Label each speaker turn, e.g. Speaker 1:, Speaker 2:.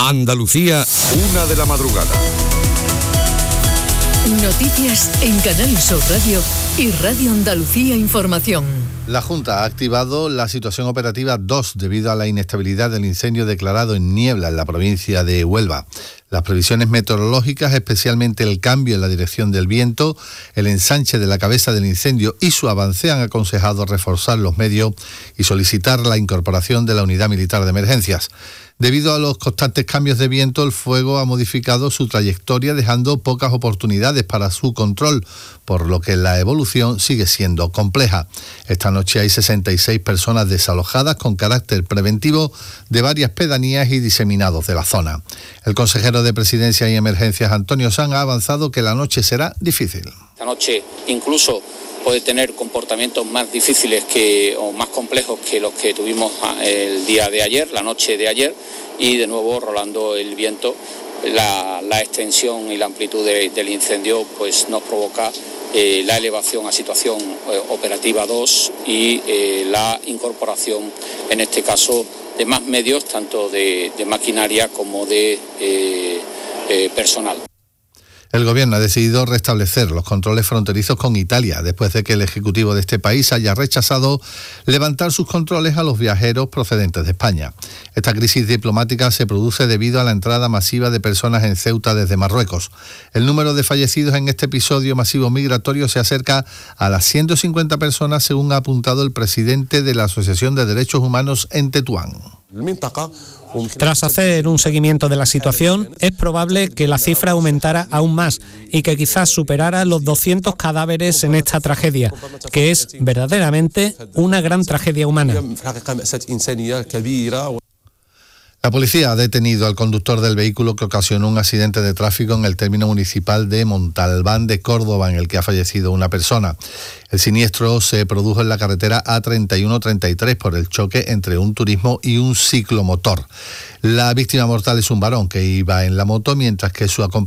Speaker 1: Andalucía, 1 de la madrugada.
Speaker 2: Noticias en Canal Sur Radio y Radio Andalucía Información.
Speaker 3: La Junta ha activado la situación operativa 2 debido a la inestabilidad del incendio declarado en Niebla, en la provincia de Huelva. Las previsiones meteorológicas, especialmente el cambio en la dirección del viento, el ensanche de la cabeza del incendio y su avance, han aconsejado reforzar los medios y solicitar la incorporación de la unidad militar de emergencias. Debido a los constantes cambios de viento, el fuego ha modificado su trayectoria, dejando pocas oportunidades para su control, por lo que la evolución sigue siendo compleja. Esta noche hay 66 personas desalojadas con carácter preventivo de varias pedanías y diseminados de la zona. El consejero de Presidencia y Emergencias, Antonio Sanz, ha avanzado que la noche será difícil.
Speaker 4: Esta noche incluso puede tener comportamientos más difíciles o más complejos que los que tuvimos el día de ayer, la noche de ayer, y de nuevo rolando el viento. La extensión y la amplitud del incendio pues nos provoca la elevación a situación operativa 2 y la incorporación, en este caso, de más medios, tanto de maquinaria como de personal.
Speaker 3: El Gobierno ha decidido restablecer los controles fronterizos con Italia, después de que el Ejecutivo de este país haya rechazado levantar sus controles a los viajeros procedentes de España. Esta crisis diplomática se produce debido a la entrada masiva de personas en Ceuta desde Marruecos. El número de fallecidos en este episodio masivo migratorio se acerca a las 150 personas, según ha apuntado el presidente de la Asociación de Derechos Humanos en Tetuán.
Speaker 5: Tras hacer un seguimiento de la situación, es probable que la cifra aumentara aún más y que quizás superara los 200 cadáveres en esta tragedia, que es verdaderamente una gran tragedia humana.
Speaker 3: La policía ha detenido al conductor del vehículo que ocasionó un accidente de tráfico en el término municipal de Montalbán de Córdoba, en el que ha fallecido una persona. El siniestro se produjo en la carretera A3133 por el choque entre un turismo y un ciclomotor. La víctima mortal es un varón que iba en la moto, mientras que su acompañante